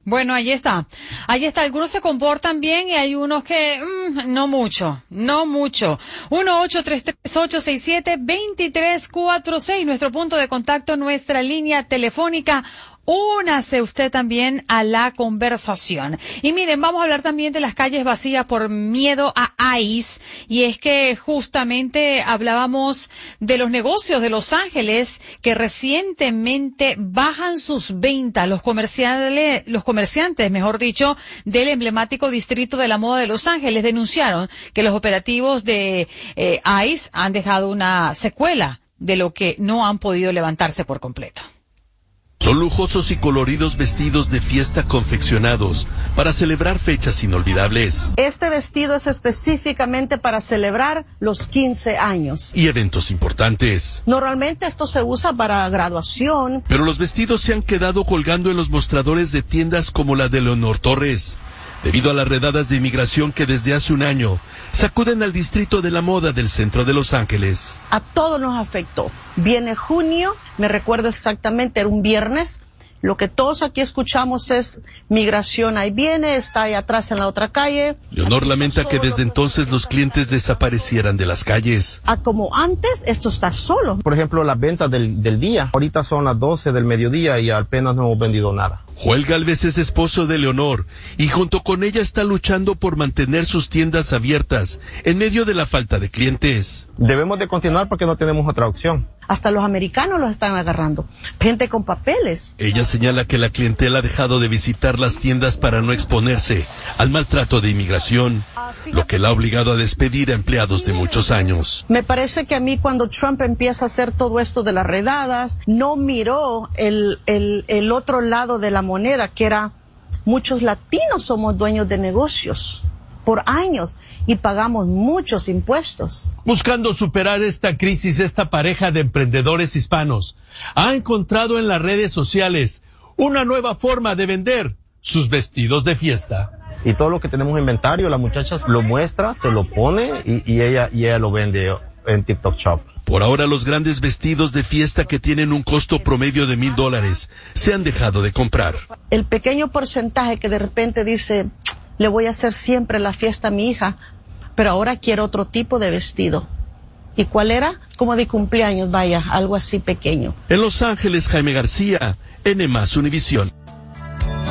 Bueno, ahí está. Algunos se comportan bien y hay unos que, no mucho. 1-833-867-2346, nuestro punto de contacto, nuestra línea telefónica. Únase usted también a la conversación. Y miren, vamos a hablar también de las calles vacías por miedo a ICE. Y es que justamente hablábamos de los negocios de Los Ángeles que recientemente bajan sus ventas. Los comerciantes, mejor dicho, del emblemático distrito de la moda de Los Ángeles denunciaron que los operativos de ICE han dejado una secuela de lo que no han podido levantarse por completo. Son lujosos y coloridos vestidos de fiesta confeccionados para celebrar fechas inolvidables. Este vestido es específicamente para celebrar los 15 años. Y eventos importantes. Normalmente esto se usa para graduación. Pero los vestidos se han quedado colgando en los mostradores de tiendas como la de Leonor Torres, debido a las redadas de inmigración que desde hace un año sacuden al distrito de la moda del centro de Los Ángeles. A todos nos afectó. Viene junio, me recuerdo exactamente, era un viernes. Lo que todos aquí escuchamos es migración, ahí viene, está ahí atrás en la otra calle. Leonor lamenta que desde entonces los clientes desaparecieran de las calles. Como antes, esto está solo. Por ejemplo, las ventas del día. Ahorita son las 12 del mediodía y apenas no hemos vendido nada. Joel Gálvez es esposo de Leonor y junto con ella está luchando por mantener sus tiendas abiertas en medio de la falta de clientes. Debemos de continuar porque no tenemos otra opción. Hasta los americanos los están agarrando. Gente con papeles. Ella señala que la clientela ha dejado de visitar las tiendas para no exponerse al maltrato de inmigración, lo que la ha obligado a despedir a empleados de muchos años. Me parece que a mí cuando Trump empieza a hacer todo esto de las redadas, no miró el otro lado de la moneda, que era muchos latinos somos dueños de negocios por años y pagamos muchos impuestos. Buscando superar esta crisis, esta pareja de emprendedores hispanos ha encontrado en las redes sociales una nueva forma de vender sus vestidos de fiesta. Y todo lo que tenemos en inventario, la muchacha lo muestra, se lo pone y ella lo vende en TikTok Shop. Por ahora los grandes vestidos de fiesta que tienen un costo promedio de $1,000 se han dejado de comprar. El pequeño porcentaje que de repente dice, le voy a hacer siempre la fiesta a mi hija, pero ahora quiero otro tipo de vestido. ¿Y cuál era? Como de cumpleaños, vaya, algo así pequeño. En Los Ángeles, Jaime García, NMás Univisión.